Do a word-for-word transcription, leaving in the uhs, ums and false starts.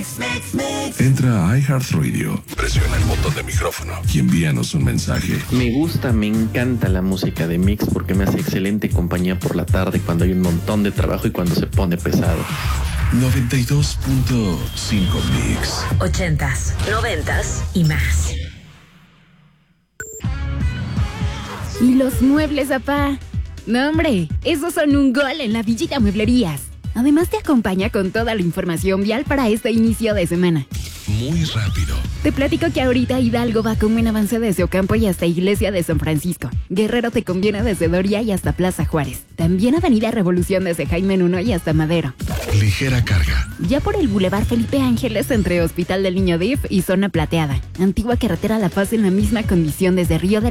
Entra a iHeartRadio, presiona el botón de micrófono y envíanos un mensaje. Me gusta, me encanta la música de Mix porque me hace excelente compañía por la tarde cuando hay un montón de trabajo y cuando se pone pesado. noventa y dos punto cinco Mix. Ochentas, noventas y más. ¿Y los muebles, papá? No, hombre, esos son un gol en la Villita Mueblerías. Además te acompaña con toda la información vial para este inicio de semana. Muy rápido. Te platico que ahorita Hidalgo va con buen avance desde Ocampo y hasta Iglesia de San Francisco. Guerrero te conviene desde Doria y hasta Plaza Juárez. También Avenida Revolución desde Jaime Nuno y hasta Madero. Ligera carga. Ya por el Boulevard Felipe Ángeles entre Hospital del Niño D I F y Zona Plateada. Antigua Carretera La Paz en la misma condición desde Río de